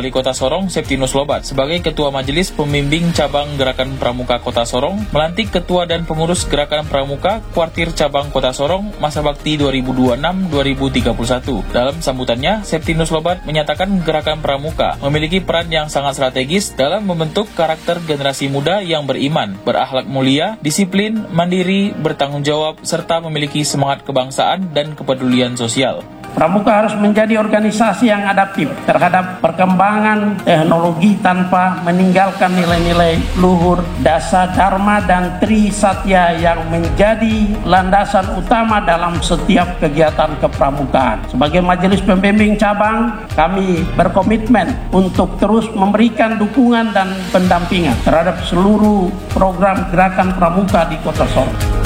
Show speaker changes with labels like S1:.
S1: Wali Kota Sorong Septinus Lobat sebagai Ketua Majelis Pembimbing Cabang Gerakan Pramuka Kota Sorong melantik Ketua dan Pengurus Gerakan Pramuka Kuartir Cabang Kota Sorong masa bakti 2026-2031. Dalam sambutannya, Septinus Lobat menyatakan Gerakan Pramuka memiliki peran yang sangat strategis dalam membentuk karakter generasi muda yang beriman, berakhlak mulia, disiplin, mandiri, bertanggung jawab, serta memiliki semangat kebangsaan dan kepedulian sosial.
S2: Pramuka harus menjadi organisasi yang adaptif terhadap perkembangan teknologi tanpa meninggalkan nilai-nilai luhur, dasa, dharma, dan tri satya yang menjadi landasan utama dalam setiap kegiatan kepramukaan. Sebagai Majelis Pembimbing Cabang, kami berkomitmen untuk terus memberikan dukungan dan pendampingan terhadap seluruh program gerakan pramuka di Kota Sorong.